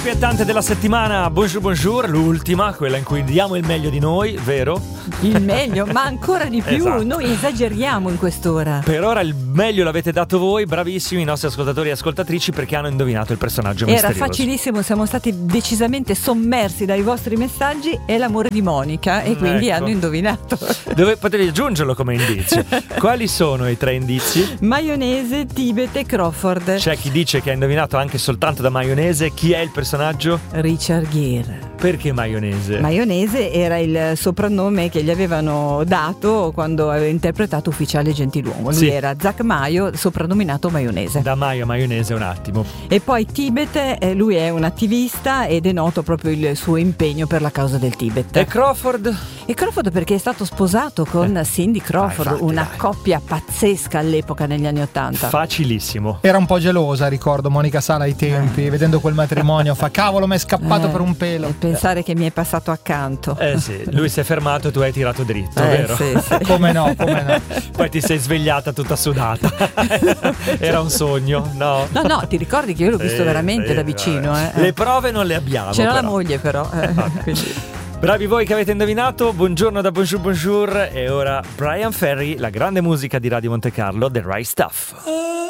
Quietante della settimana, bonjour, l'ultima, quella in cui diamo il meglio di noi, vero? Il meglio, ma ancora di più, Esatto. Noi esageriamo in quest'ora. Per ora il meglio l'avete dato voi, bravissimi i nostri ascoltatori e ascoltatrici, perché hanno indovinato il personaggio Era misterioso. facilissimo, siamo stati decisamente sommersi dai vostri messaggi e l'amore di Monica e quindi Ecco. hanno indovinato. Dove potevi aggiungerlo come indizio? Quali sono i 3 indizi? Maionese, Tibet e Crawford. C'è chi dice che ha indovinato anche soltanto da maionese. Chi è il personaggio? Richard Gere. Perché maionese? Maionese era il soprannome che gli avevano dato quando aveva interpretato Ufficiale Gentiluomo. Lui Sì. era Zack Maio, soprannominato Maionese. Da Maio a maionese un attimo. E poi Tibet, lui è un attivista ed è noto proprio il suo impegno per la causa del Tibet. E Crawford? E Crawford perché è stato sposato con Cindy Crawford, infatti, una dai. coppia pazzesca all'epoca negli anni '80. Facilissimo. Era un po' gelosa, ricordo Monica Sala ai tempi, vedendo quel matrimonio, fa cavolo, mi è scappato per un pelo. E pensare che mi è passato accanto. Sì, lui si è fermato e tu hai tirato dritto, vero? Sì, sì. Come no, come no. Poi ti sei svegliata tutta sudata. Era un sogno, no? No, ti ricordi che io l'ho visto Sì, veramente sì, da vicino? Le prove non le abbiamo. C'era la però. moglie però. Quindi. Bravi voi che avete indovinato. Buongiorno da Bonjour. E ora Brian Ferry, la grande musica di Radio Monte Carlo, The Right Stuff.